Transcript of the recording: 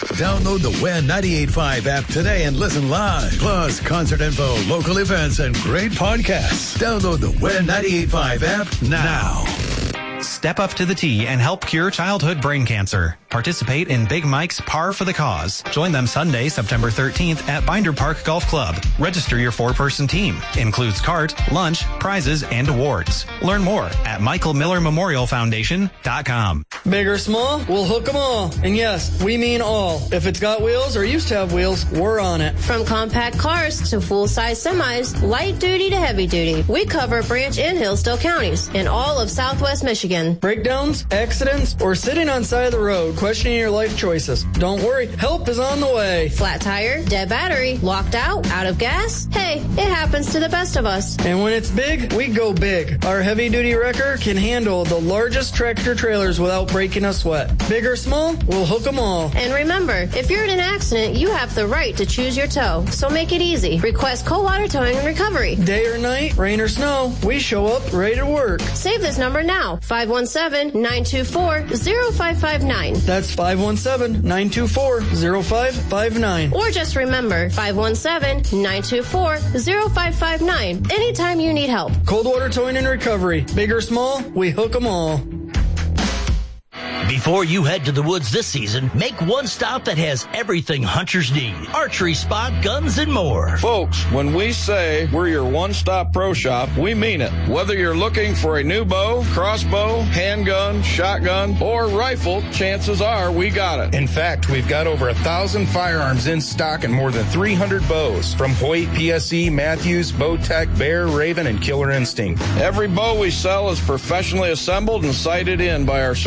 Download the WIN 98.5 app today and listen live. Plus, concert info, local events, and great podcasts. Download the WIN 98.5 app now. Step up to the T and help cure childhood brain cancer. Participate in Big Mike's Par for the Cause. Join them Sunday, September 13th at Binder Park Golf Club. Register your 4-person team. Includes cart, lunch, prizes, and awards. Learn more at michaelmillermemorialfoundation.com. Big or small, we'll hook them all. And yes, we mean all. If it's got wheels or used to have wheels, we're on it. From compact cars to full-size semis, light duty to heavy duty, we cover Branch and Hillsdale counties in all of Southwest Michigan. Breakdowns, accidents, or sitting on side of the road questioning your life choices. Don't worry, help is on the way. Flat tire, dead battery, locked out of gas? Hey, it happens to the best of us. And when it's big, we go big. Our heavy-duty wrecker can handle the largest tractor trailers without breaking a sweat. Big or small, we'll hook them all. And remember, if you're in an accident, you have the right to choose your tow. So make it easy. Request Coldwater Towing and Recovery. Day or night, rain or snow, we show up ready to work. Save this number now, 517-924-0559. That's 517-924-0559. Or just remember, 517-924-0559. Anytime you need help. Coldwater Towing and Recovery. Big or small, we hook them all. Before you head to the woods this season, make one stop that has everything hunters need. Archery, spot, guns, and more. Folks, when we say we're your one-stop pro shop, we mean it. Whether you're looking for a new bow, crossbow, handgun, shotgun, or rifle, chances are we got it. In fact, we've got over 1,000 firearms in stock and more than 300 bows from Hoyt, PSE, Matthews, Bowtech, Bear, Raven, and Killer Instinct. Every bow we sell is professionally assembled and sighted in by our